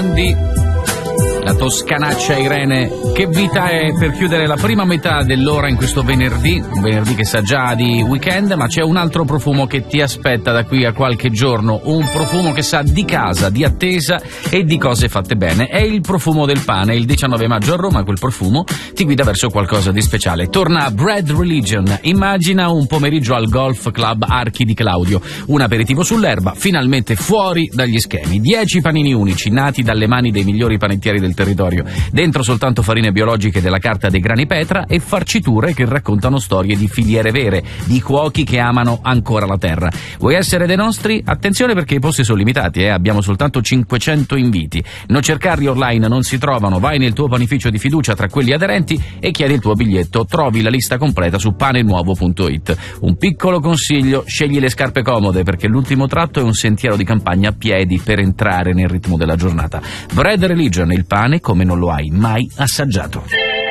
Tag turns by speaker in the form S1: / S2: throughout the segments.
S1: La toscanaccia Irene, che vita è per chiudere la prima metà dell'ora in questo venerdì, un venerdì che sa già di weekend, ma c'è un altro profumo che ti aspetta da qui a qualche giorno, un profumo che sa di casa, di attesa e di cose fatte bene, è il profumo del pane. Il 19 maggio a Roma quel profumo ti guida verso qualcosa di speciale. Torna Bread Religion, immagina un pomeriggio al Golf Club Archi di Claudio, un aperitivo sull'erba, finalmente fuori dagli schemi, 10 panini unici nati dalle mani dei migliori panettieri del territorio, dentro soltanto farine biologiche della carta dei grani Petra e farciture che raccontano storie di filiere vere, di cuochi che amano ancora la terra. Vuoi essere dei nostri? Attenzione perché i posti sono limitati, abbiamo soltanto 500 inviti. Non cercarli online, non si trovano, vai nel tuo panificio di fiducia tra quelli aderenti e chiedi il tuo biglietto, trovi la lista completa su panenuovo.it. Un piccolo consiglio, scegli le scarpe comode perché l'ultimo tratto è un sentiero di campagna a piedi per entrare nel ritmo della giornata. Bread Religion, il pane come non lo hai mai assaggiato.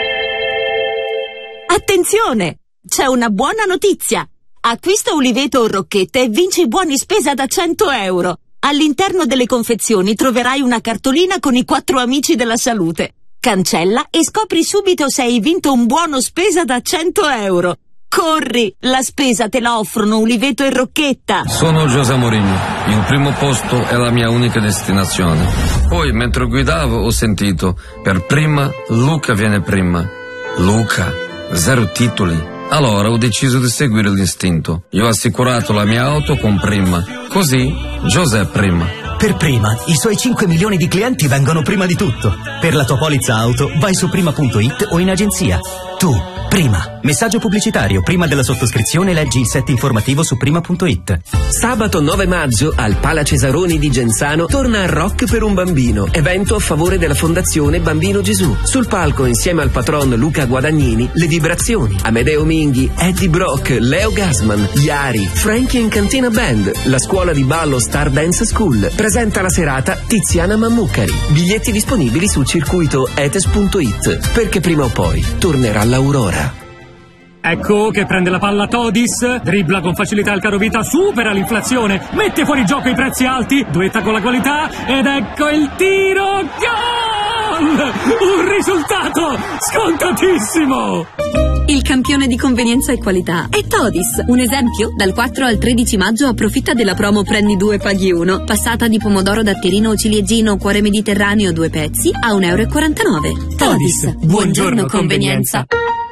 S2: Attenzione! C'è una buona notizia! Acquista Uliveto o Rocchette e vinci buoni spesa da 100 euro. All'interno delle confezioni troverai una cartolina con i 4 amici della salute. Cancella e scopri subito se hai vinto un buono spesa da 100 euro. Corri! La spesa te la offrono Uliveto e Rocchetta.
S3: Sono José Mourinho. Il primo posto è la mia unica destinazione. Poi, mentre guidavo, ho sentito: per prima, Luca viene prima. Luca, 0 titoli. Allora ho deciso di seguire l'istinto. Io ho assicurato la mia auto con Prima. Così, José prima.
S4: Per Prima, i suoi 5 milioni di clienti vengono prima di tutto. Per la tua polizza auto, vai su prima.it o in agenzia. Tu, Prima. Messaggio pubblicitario. Prima della sottoscrizione leggi il set informativo su prima.it.
S5: Sabato 9 maggio al Pala Cesaroni di Genzano torna Rock per un bambino, evento a favore della Fondazione Bambino Gesù. Sul palco, insieme al patron Luca Guadagnini, le vibrazioni: Amedeo Minghi, Eddie Brock, Leo Gasman, Iari, Frankie and Cantina Band, la scuola di ballo Star Dance School. Presenta la serata Tiziana Mammucari. Biglietti disponibili sul circuito etes.it, perché prima o poi tornerà l'Aurora.
S6: Ecco che prende la palla Todis, dribbla con facilità il carovita, supera l'inflazione, mette fuori gioco i prezzi alti, duetta con la qualità ed ecco il tiro, gol! Un risultato scontatissimo!
S7: Il campione di convenienza e qualità è Todis. Un esempio? Dal 4 al 13 maggio approfitta della promo Prendi 2 paghi 1. Passata di pomodoro datterino o ciliegino cuore mediterraneo 2 pezzi a €1,49. Todis. Buongiorno convenienza.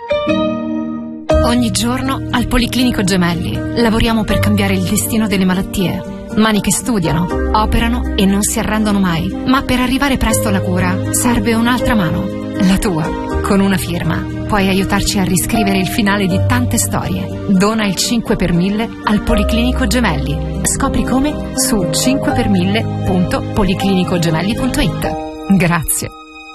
S8: Ogni giorno al Policlinico Gemelli lavoriamo per cambiare il destino delle malattie. Mani che studiano, operano e non si arrendono mai. Ma per arrivare presto alla cura serve un'altra mano, la tua. Con una firma puoi aiutarci a riscrivere il finale di tante storie. Dona il 5 per 1000 al Policlinico Gemelli. Scopri come su 5per1000.policlinicogemelli.it. Grazie.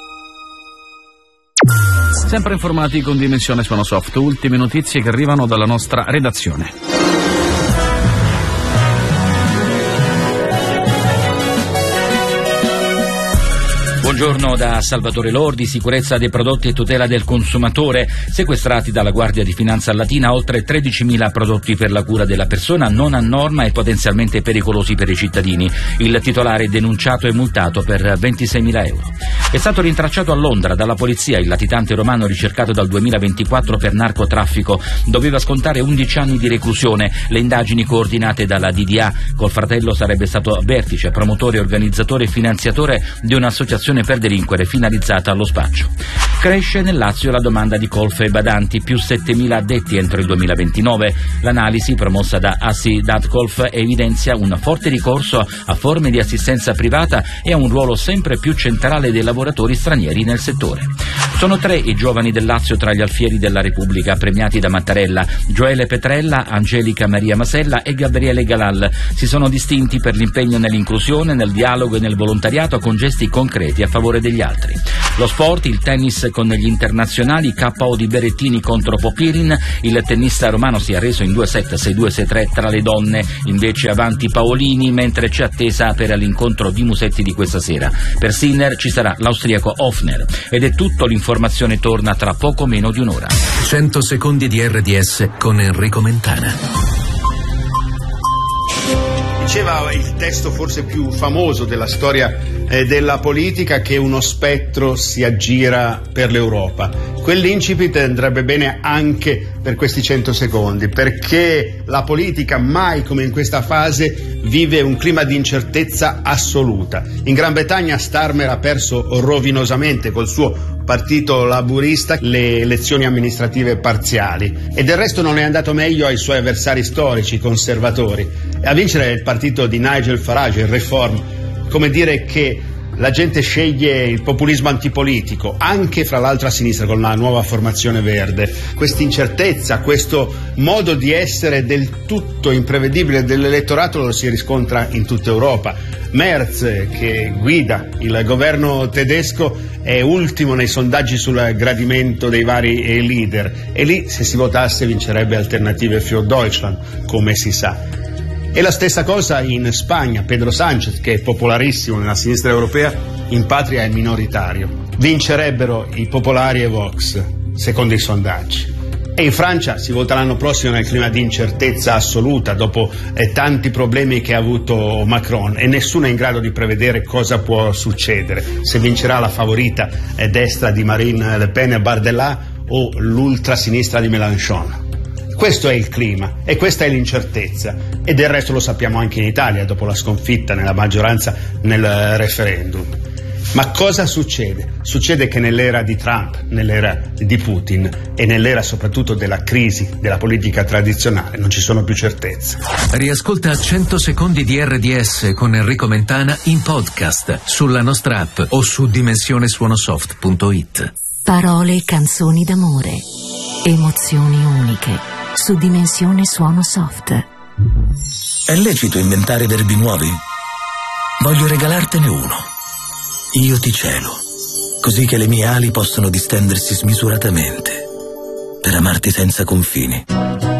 S1: Sempre informati con Dimensione Suonosoft, ultime notizie che arrivano dalla nostra redazione.
S9: Buongiorno da Salvatore Lordi. Sicurezza dei prodotti e tutela del consumatore. Sequestrati dalla Guardia di Finanza Latina oltre 13.000 prodotti per la cura della persona non a norma e potenzialmente pericolosi per i cittadini. Il titolare è denunciato e multato per 26.000 euro. È stato rintracciato a Londra dalla polizia il latitante romano ricercato dal 2024 per narcotraffico. Doveva scontare 11 anni di reclusione. Le indagini coordinate dalla DDA. Col fratello sarebbe stato vertice, promotore, organizzatore e finanziatore di un'associazione per delinquere finalizzata allo spaccio. Cresce nel Lazio la domanda di colf e badanti, più 7.000 addetti entro il 2029. L'analisi promossa da Assi.Colf evidenzia un forte ricorso a forme di assistenza privata e a un ruolo sempre più centrale dei lavoratori stranieri nel settore. Sono 3 i giovani del Lazio tra gli alfieri della Repubblica premiati da Mattarella: Gioele Petrella, Angelica Maria Masella e Gabriele Galal. Si sono distinti per l'impegno nell'inclusione, nel dialogo e nel volontariato con gesti concreti a favore degli altri. Lo sport, il tennis con gli internazionali, KO di Berrettini contro Popirin. Il tennista romano si è arreso in 2-7, 6-2, 6-3 tra le donne, invece avanti Paolini, mentre c'è attesa per l'incontro di Musetti di questa sera. Per Sinner ci sarà l'austriaco Hofner. Ed è tutto, l'informazione torna tra poco meno di un'ora.
S10: 100 secondi di RDS con Enrico Mentana. Diceva il testo forse più famoso della storia della politica che uno spettro si aggira per l'Europa. Quell'incipit andrebbe bene anche per questi 100 secondi, perché la politica mai come in questa fase vive un clima di incertezza assoluta. In Gran Bretagna Starmer ha perso rovinosamente col suo partito laburista le elezioni amministrative parziali e del resto non è andato meglio ai suoi avversari storici, conservatori. E a vincere è il partito di Nigel Farage, il Reform, come dire che la gente sceglie il populismo antipolitico, anche fra l'altro a sinistra con la nuova formazione verde. Questa incertezza, questo modo di essere del tutto imprevedibile dell'elettorato lo si riscontra in tutta Europa. Merz, che guida il governo tedesco, è ultimo nei sondaggi sul gradimento dei vari leader e lì se si votasse vincerebbe Alternative für Deutschland, come si sa. E la stessa cosa in Spagna. Pedro Sánchez, che è popolarissimo nella sinistra europea, in patria è minoritario. Vincerebbero i popolari e Vox, secondo i sondaggi. E in Francia si vota l'anno prossimo nel clima di incertezza assoluta dopo tanti problemi che ha avuto Macron e nessuno è in grado di prevedere cosa può succedere, se vincerà la favorita destra di Marine Le Pen e Bardella o l'ultrasinistra di Mélenchon. Questo è il clima e questa è l'incertezza e del resto lo sappiamo anche in Italia dopo la sconfitta nella maggioranza nel referendum. Ma cosa succede? Succede che nell'era di Trump, nell'era di Putin e nell'era soprattutto della crisi della politica tradizionale non ci sono più certezze.
S11: Riascolta 100 secondi di RDS con Enrico Mentana in podcast sulla nostra app o su dimensionesuonosoft.it.
S12: Parole e canzoni d'amore, emozioni uniche su Dimensione Suono Soft.
S13: È lecito inventare verbi nuovi? Voglio regalartene uno. Io ti celo, così che le mie ali possano distendersi smisuratamente per amarti senza confini.